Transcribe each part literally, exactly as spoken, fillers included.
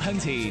向前。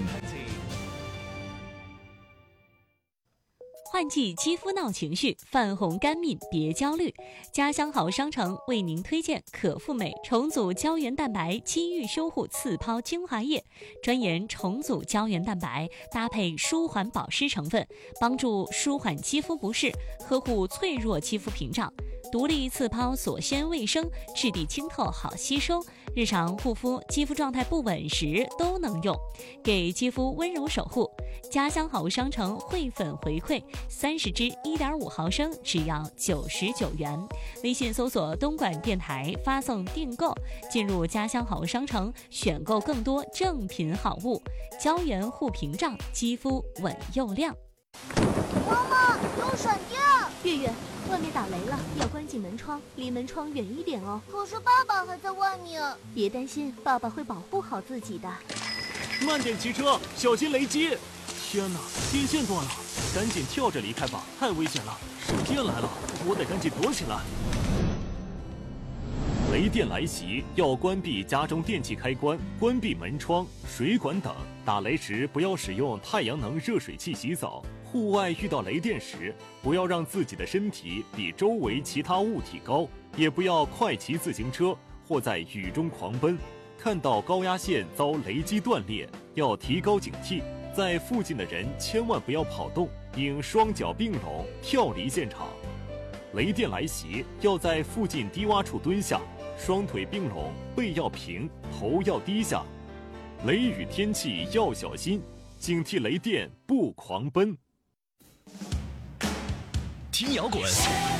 换季肌肤闹情绪，泛红干敏别焦虑。家乡好商城为您推荐可复美重组胶原蛋白肌愈修护次抛精华液，专研重组胶原蛋白，搭配舒缓保湿成分，帮助舒缓肌肤不适，呵护脆弱肌肤屏障。独立次抛锁鲜卫生，质地清透好吸收，日常护肤肌肤状态不稳时都能用，给肌肤温柔守护。家乡好商城汇粉回馈三十支一点五毫升只要九十九元，微信搜索东莞电台发送订购，进入家乡好商城选购更多正品好物，胶原护屏障，肌肤稳又亮。 妈妈，有闪电！ 月月，外面打雷了，要关紧门窗，离门窗远一点哦。 可是爸爸还在外面。 别担心，爸爸会保护好自己的。 慢点骑车，小心雷击！天哪，电线断了，赶紧跳着离开吧，太危险了！闪电来了，我得赶紧躲起来。 雷电来袭，要关闭家中电器开关，关闭门窗、水管等。打雷时不要使用太阳能热水器洗澡。户外遇到雷电时，不要让自己的身体比周围其他物体高，也不要快骑自行车或在雨中狂奔。看到高压线遭雷击断裂，要提高警惕。在附近的人千万不要跑动，应双脚并拢跳离现场。雷电来袭，要在附近低洼处蹲下，双腿并拢，背要平，头要低下。雷雨天气要小心，警惕雷电不狂奔。 听摇滚